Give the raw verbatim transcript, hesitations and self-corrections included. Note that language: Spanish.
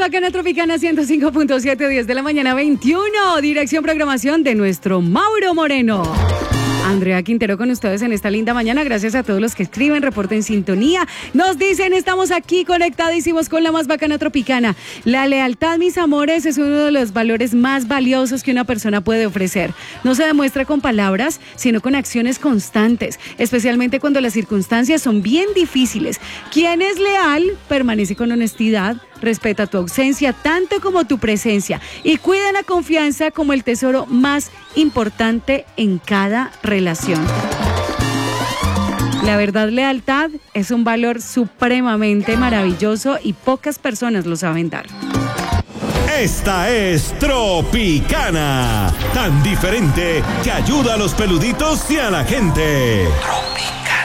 bacana Tropicana ciento cinco punto siete, diez de la mañana, veintiuno. Dirección programación de nuestro Mauro Moreno. Andrea Quintero con ustedes en esta linda mañana. Gracias a todos los que escriben, reporten sintonía. Nos dicen, estamos aquí conectadísimos con la más bacana Tropicana. La lealtad, mis amores, es uno de los valores más valiosos que una persona puede ofrecer. No se demuestra con palabras, sino con acciones constantes, especialmente cuando las circunstancias son bien difíciles. Quien es leal permanece con honestidad, respeta tu ausencia tanto como tu presencia y cuida la confianza como el tesoro más importante en cada relación. La verdad, lealtad es un valor supremamente maravilloso y pocas personas lo saben dar. Esta es Tropicana, tan diferente que ayuda a los peluditos y a la gente. Tropicana.